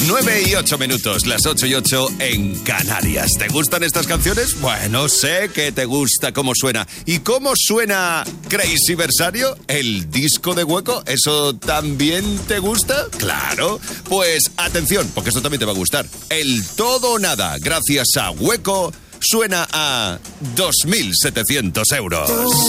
9:08, las 8:08 en Canarias. ¿Te gustan estas canciones? Bueno, sé que te gusta cómo suena. ¿Y cómo suena Crazy Versario? ¿El disco de Hueco? ¿Eso también te gusta? Claro. Pues atención, porque esto también te va a gustar. El Todo o Nada, gracias a Hueco, suena a 2.700 euros.